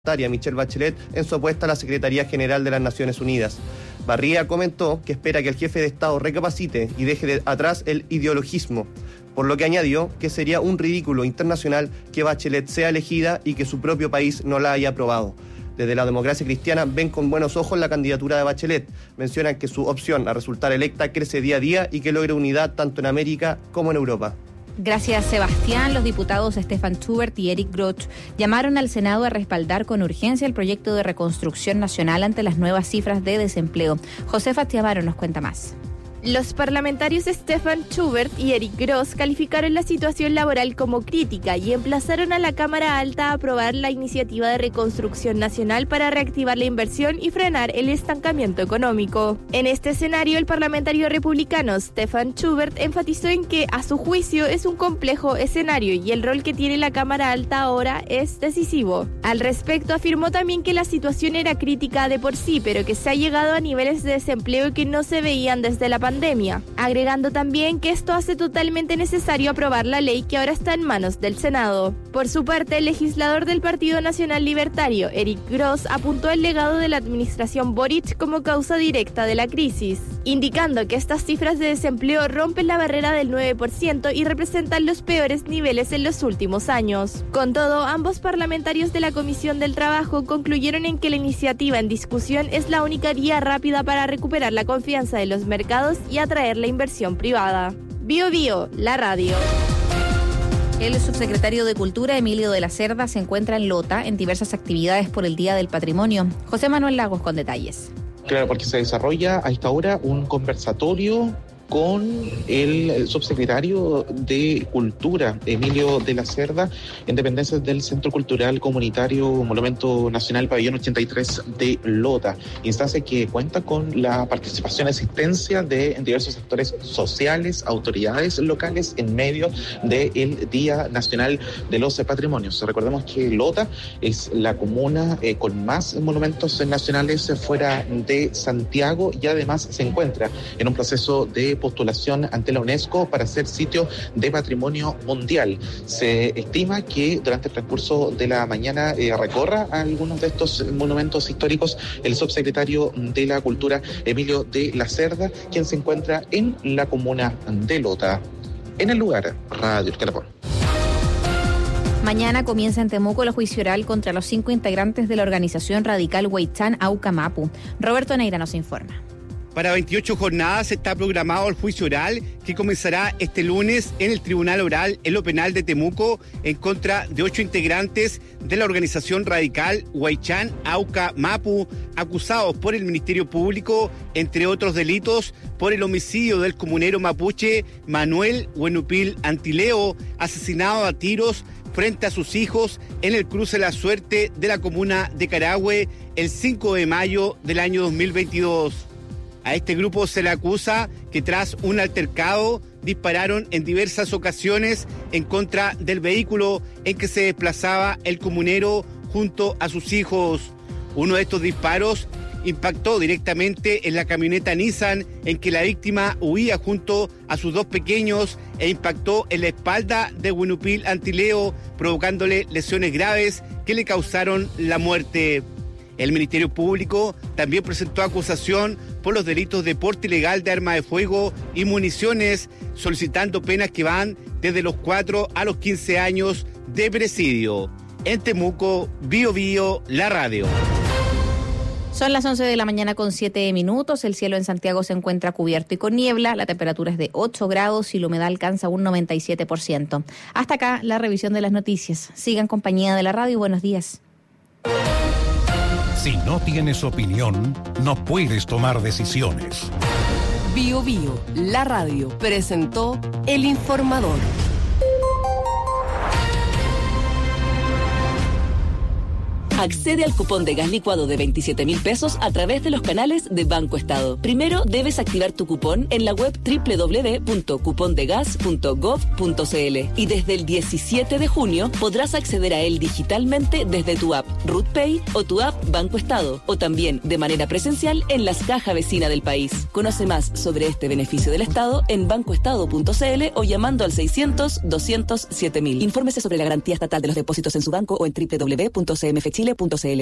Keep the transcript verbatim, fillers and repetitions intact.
Michelle Bachelet en su apuesta a la Secretaría General de las Naciones Unidas. Barría comentó que espera que el jefe de Estado recapacite y deje de atrás el ideologismo, por lo que añadió que sería un ridículo internacional que Bachelet sea elegida y que su propio país no la haya aprobado. Desde la Democracia Cristiana ven con buenos ojos la candidatura de Bachelet. Mencionan que su opción a resultar electa crece día a día y que logra unidad tanto en América como en Europa. Gracias, Sebastián. Los diputados Stefan Schubert y Eric Grosch llamaron al Senado a respaldar con urgencia el proyecto de reconstrucción nacional ante las nuevas cifras de desempleo. Josefa Tiavaro nos cuenta más. Los parlamentarios Stefan Schubert y Eric Grosch calificaron la situación laboral como crítica y emplazaron a la Cámara Alta a aprobar la iniciativa de reconstrucción nacional para reactivar la inversión y frenar el estancamiento económico. En este escenario, el parlamentario republicano Stefan Schubert enfatizó en que, a su juicio, es un complejo escenario y el rol que tiene la Cámara Alta ahora es decisivo. Al respecto, afirmó también que la situación era crítica de por sí, pero que se ha llegado a niveles de desempleo que no se veían desde la pandemia. Pandemia, agregando también que esto hace totalmente necesario aprobar la ley que ahora está en manos del Senado. Por su parte, el legislador del Partido Nacional Libertario, Eric Grosch, apuntó al legado de la administración Boric como causa directa de la crisis, indicando que estas cifras de desempleo rompen la barrera del nueve por ciento y representan los peores niveles en los últimos años. Con todo, ambos parlamentarios de la Comisión del Trabajo concluyeron en que la iniciativa en discusión es la única vía rápida para recuperar la confianza de los mercados y atraer la inversión privada. Bio Bio, la radio. El subsecretario de Cultura, Emilio de la Cerda, se encuentra en Lota en diversas actividades por el Día del Patrimonio. José Manuel Lagos con detalles. Claro, porque se desarrolla a esta hora un conversatorio con el subsecretario de Cultura, Emilio de la Cerda, en dependencias del Centro Cultural Comunitario Monumento Nacional Pabellón ochenta y tres de Lota, instancia que cuenta con la participación y asistencia de diversos sectores sociales, autoridades locales en medio del Día Nacional de los Patrimonios. Recordemos que Lota es la comuna eh, con más monumentos nacionales fuera de Santiago y además se encuentra en un proceso de postulación ante la UNESCO para ser sitio de patrimonio mundial. Se estima que durante el transcurso de la mañana eh, recorra algunos de estos monumentos históricos el subsecretario de la Cultura, Emilio de la Cerda, quien se encuentra en la comuna de Lota. En el lugar, Radio Escalapón. Mañana comienza en Temuco el juicio oral contra los cinco integrantes de la organización radical Huaychán Auca Mapu. Roberto Neira nos informa. Para veintiocho jornadas está programado el juicio oral que comenzará este lunes en el Tribunal Oral en lo Penal de Temuco en contra de ocho integrantes de la organización radical Huaychán Auca Mapu, acusados por el Ministerio Público, entre otros delitos, por el homicidio del comunero mapuche Manuel Huenupil Antileo, asesinado a tiros frente a sus hijos en el cruce La Suerte de la comuna de Carahue el cinco de mayo del año dos mil veintidós. A este grupo se le acusa que tras un altercado dispararon en diversas ocasiones en contra del vehículo en que se desplazaba el comunero junto a sus hijos. Uno de estos disparos impactó directamente en la camioneta Nissan en que la víctima huía junto a sus dos pequeños e impactó en la espalda de Huenupil Antileo, provocándole lesiones graves que le causaron la muerte. El Ministerio Público también presentó acusación por los delitos de porte ilegal de arma de fuego y municiones, solicitando penas que van desde los cuatro a los quince años de presidio. En Temuco, Bio Bio, la radio. Son las once de la mañana con siete minutos. El cielo en Santiago se encuentra cubierto y con niebla. La temperatura es de ocho grados y la humedad alcanza un noventa y siete por ciento. Hasta acá la revisión de las noticias. Sigan compañía de la radio. Buenos días. Si no tienes opinión, no puedes tomar decisiones. Bio Bio, la radio, presentó El Informador. Accede al cupón de gas licuado de veintisiete mil pesos a través de los canales de Banco Estado. Primero debes activar tu cupón en la web doble u doble u doble u punto cupondegas punto gov punto cl y desde el diecisiete de junio podrás acceder a él digitalmente desde tu app RutPay o tu app Banco Estado o también de manera presencial en las cajas vecinas del país. Conoce más sobre este beneficio del Estado en bancoestado punto cl o llamando al seiscientos, doscientos siete mil. Infórmese sobre la garantía estatal de los depósitos en su banco o en doble u doble u doble u punto c m f chile chile punto c l.